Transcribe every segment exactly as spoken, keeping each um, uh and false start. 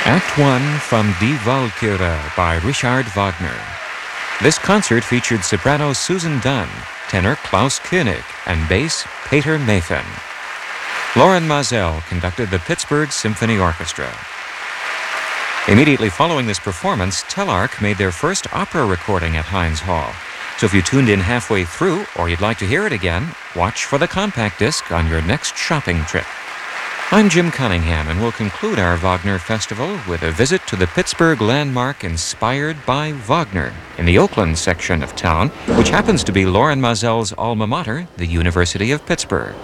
Act one from Die Walküre by Richard Wagner. This concert featured soprano Susan Dunn, tenor Klaus Koenig, and bass Peter Mayfen. Loren Maazel conducted the Pittsburgh Symphony Orchestra. Immediately following this performance, Telarc made their first opera recording at Heinz Hall. So if you tuned in halfway through, or you'd like to hear it again, watch for the compact disc on your next shopping trip. I'm Jim Cunningham, and we'll conclude our Wagner Festival with a visit to the Pittsburgh landmark inspired by Wagner in the Oakland section of town, which happens to be Loren Maazel's alma mater, the University of Pittsburgh.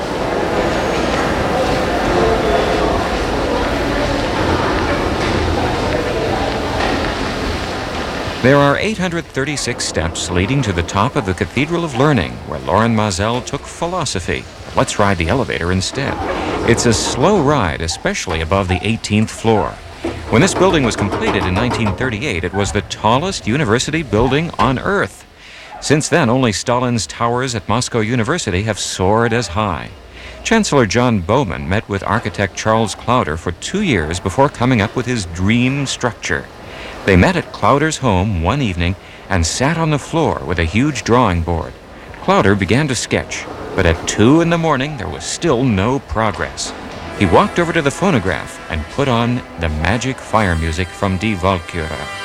There are eight hundred thirty-six steps leading to the top of the Cathedral of Learning, where Loren Maazel took philosophy. Let's ride the elevator instead. It's a slow ride, especially above the eighteenth floor. When this building was completed in nineteen thirty-eight, it was the tallest university building on Earth. Since then, only Stalin's towers at Moscow University have soared as high. Chancellor John Bowman met with architect Charles Clowder for two years before coming up with his dream structure. They met at Clowder's home one evening and sat on the floor with a huge drawing board. Clowder began to sketch, but at two in the morning there was still no progress. He walked over to the phonograph and put on the magic fire music from Die Walküre.